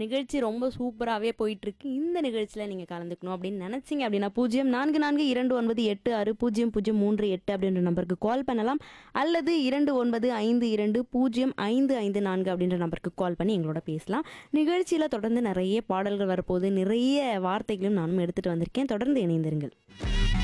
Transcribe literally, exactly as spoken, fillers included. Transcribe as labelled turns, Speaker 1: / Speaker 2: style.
Speaker 1: நிகழ்ச்சி ரொம்ப சூப்பராகவே போயிட்டுருக்கு. இந்த நிகழ்ச்சியில் நீங்கள் கலந்துக்கணும் அப்படின்னு நினச்சிங்க அப்படின்னா பூஜ்ஜியம் நான்கு நான்கு இரண்டு ஒன்பது எட்டு ஆறு பூஜ்ஜியம் பூஜ்ஜியம் மூன்று எட்டு அப்படின்ற நம்பருக்கு கால் பண்ணலாம். அல்லது இரண்டு ஒன்பது ஐந்து இரண்டு பூஜ்ஜியம் ஐந்து ஐந்து நான்கு அப்படின்ற நம்பருக்கு கால் பண்ணி எங்களோட பேசலாம். நிகழ்ச்சியில் தொடர்ந்து நிறைய பாடல்கள் வரப்போகுது, நிறைய வார்த்தைகளும் நானும் எடுத்துகிட்டு வந்திருக்கேன். தொடர்ந்து இணைந்திருங்கள்.